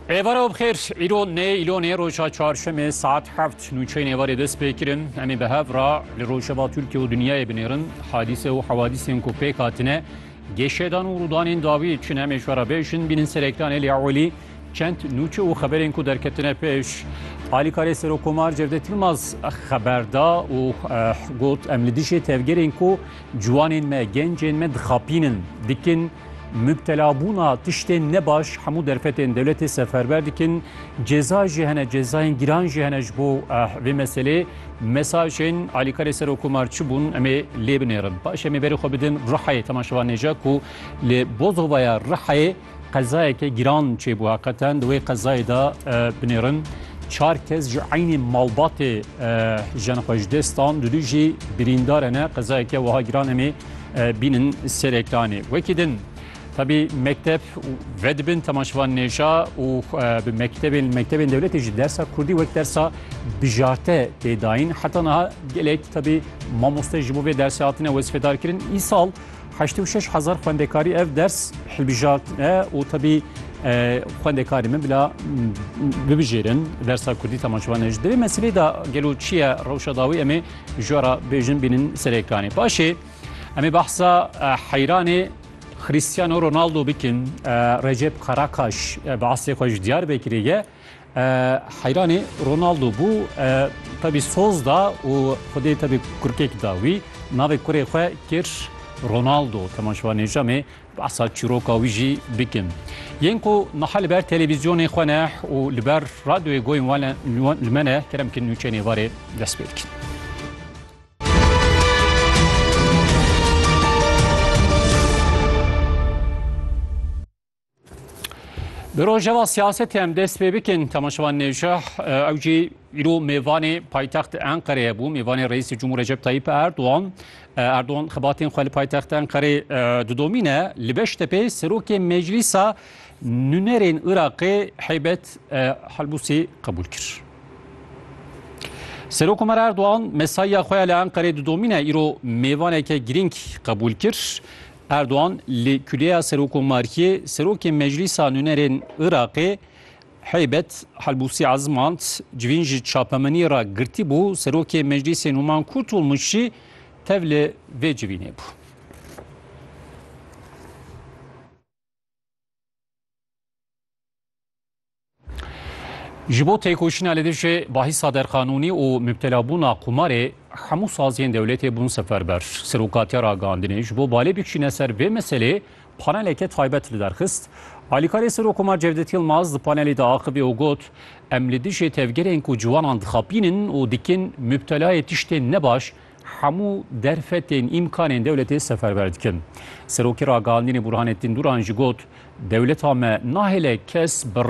Evara bxêr îlonê roja çarşemê saet heft nûçeyên êvarê dest pê kirin. Em ê bi hev ra li rojeva Tirkiye û dunyayê binêrin hadîse û hewadîsên ku pêk hatine geşedan û rûdanên dawî çin em ê şwara bêjin bînin ser ekranê lê Ewelî çend nûçe û xeberên ku derketine pêş. Alîkarê Serokkomar Cevdet Yılmaz xeberda û got em li dijî tevgerên ku ciwanên me gencên me dixapînin dikin müptelabûna tiştên nebaş hemû derfetên devletê seferber dikin ceza jî hene cezayên giran jî hene ji bo vê meselê mesajên Alîkarê Serokkomar çi bûn em ê lê binêrin. Baş em ê berê xwe bidin Rihayê temaşevan nêja ku li Bozovaya Rihayê qezayeke giran çêbû heqeten di wê qezayê da binêrin. Çar kes ji aynê malbatê jena xwe ji destan du jî birîndar hene qezayeke wiha giran em ê bînin ser ekranê. Wekî din tabii mektep ve dibin temaşevan nêja û bi mektebên devletê jî dersa Kurdî wek dersa bijarte tê dayîn. Heta niha gelek tabii mamoste ji bo vê dersê hatine wezîfedar kirin. Îsal 86,000 xwendekarî ev ders hilbijartine û tabii xwendekarî min bila bibijêrin dersa Kurdî temaşevan nêj. Divê meselê da gelo çi ye rewşa dawî em ê ji wara bêjin bînin ser ekranê. Başê em ê behsa heyranê Cristiano Ronaldo bikin Recep Karakaş bi asê xwe ji Diyarbekirê ye heyranê Ronaldo bû tabii soz da û xwedê tabii kurkek da wî navê kurê xwe kir Ronaldo temaşevan nêja em ê behsa çîroka wî jî bikin. Yên ku niha li ber televîzyonê xwe ne û li ber radyoyê goyên li me ne kerem kin nûçeyên êvarê dest pê dikin. Bi rojeva siyasetê em dest pê bikin temaşevan nêja ew jî îro mêvanê paytexta Enqereyê bû mêvanê Reîsê Cumhur Recep Tayyip Erdoğan xebatên xwe li paytexta Enqereyê didomîne li Beştepê serokê meclîsa nûnerên Iraqê Heybet Helbûsî qebûl kir. Serokkomar Erdoğan mesaiya xwe ya li Enqereyê didomîne îro mêvaneke girîng qebûl kir. Erdoğan li Külliya Serokkomariyê serokê meclîsa nûnerên Iraqê Heybet Helbûsî ezmand civîn ji çapemeniyê ra girtî bû serokê meclîsê Numan Kurtulmuş jî tev li vê civînê bû. Ji bo têkoşîna li dijî bahîsa derqanûnî û müptelabûna qumarê hemû saziyên devletê bûn seferber. Serokatiya ragandinê ji bo balê bikişîne ser vê meselê paneleke taybet li derxist. Alîkarê Serokkomar Cevdet Yılmaz di panelê de axivî û got em li dijî tevgerên ku ciwanan dixapînin û dikin müptelayê tiştên nebaş hemû derfetên îmkanên devletê seferber dikin. Serokê ragandinê Burhanettin Duran jî got dewleta me nahêle kes